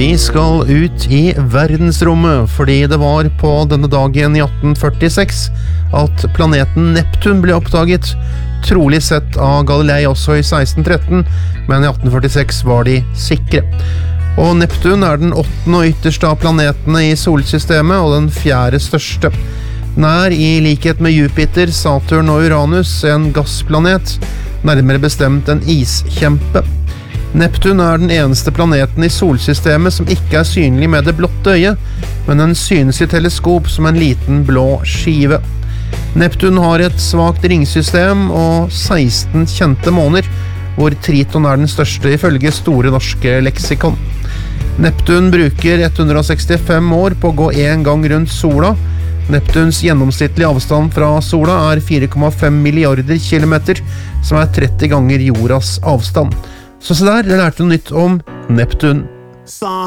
Vi skal ut i verdensrommet, fordi det var på denne dagen i 1846 at planeten Neptun ble oppdaget, trolig sett av Galilei også i 1613, men i 1846 var de sikre. Og Neptun er den 8. og ytterste av planetene i solsystemet, og den 4. største. Den er, i likhet med Jupiter, Saturn og Uranus, en gassplanet, nærmere bestemt en iskjempe. Neptun er den eneste planeten i solsystemet som ikke er synlig med det blotte øyet, men den synes i teleskop som en liten blå skive. Neptun har et svagt ringsystem og 16 kjente måner, hvor Triton er den største ifølge Store norske leksikon. Neptun bruker 165 år på å gå en gang rundt sola. Neptuns gjennomsnittlige avstand fra sola er 4,5 milliarder kilometer, som er 30 ganger jordas avstand. Så se der, jeg lærte noe nytt om Neptun.